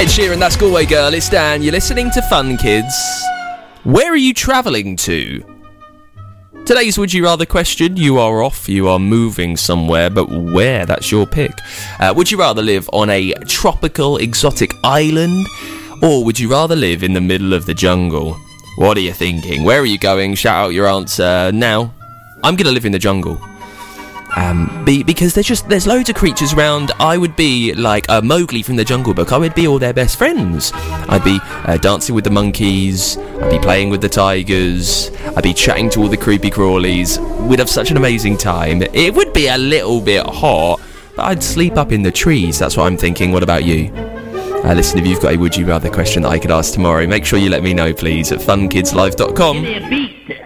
Ed Sheeran, that's Galway Girl. It's Dan. You're listening to Fun Kids. Where are you travelling to? Today's Would You Rather question, you are off, you are moving somewhere, but where? That's your pick. Would you rather live on a tropical, exotic island, or would you rather live in the middle of the jungle? What are you thinking? Where are you going? Shout out your answer now. I'm going to live in the jungle. Because there's loads of creatures around. I would be like Mowgli from the Jungle Book. I would be all their best friends. I'd be dancing with the monkeys. I'd be playing with the tigers. I'd be chatting to all the creepy crawlies. We'd have such an amazing time. It would be a little bit hot, but I'd sleep up in the trees. That's what I'm thinking. What about you? Listen, if you've got a Would You Rather question that I could ask tomorrow, make sure you let me know, please, at funkidslive.com.